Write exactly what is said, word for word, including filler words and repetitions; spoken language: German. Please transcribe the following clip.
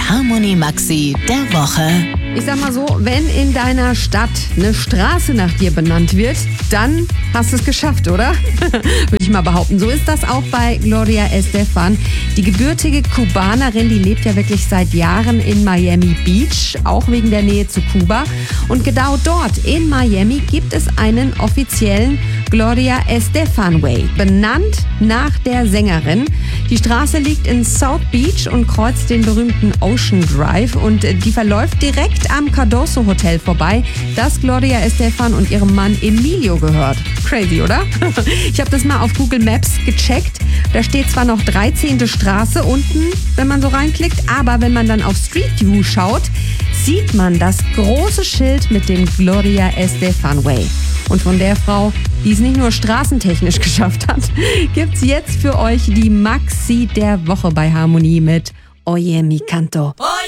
Harmonie Maxi der Woche. Ich sag mal so, wenn in deiner Stadt eine Straße nach dir benannt wird, dann hast du es geschafft, oder? Würde ich mal behaupten. So ist das auch bei Gloria Estefan. Die gebürtige Kubanerin, die lebt ja wirklich seit Jahren in Miami Beach, auch wegen der Nähe zu Kuba. Und genau dort in Miami gibt es einen offiziellen Gloria Estefan Way, benannt nach der Sängerin. Die Straße liegt in South Beach und kreuzt den berühmten Ocean Drive und die verläuft direkt am Cardoso Hotel vorbei, das Gloria Estefan und ihrem Mann Emilio gehört. Crazy, oder? Ich habe das mal auf Google Maps gecheckt. Da steht zwar noch dreizehnte Straße unten, wenn man so reinklickt, aber wenn man dann auf Street View schaut, sieht man das große Schild mit dem Gloria Estefan Way. Und von der Frau, die es nicht nur straßentechnisch geschafft hat, gibt's jetzt für euch die Maxi der Woche bei Harmonie mit Oye Mi Canto.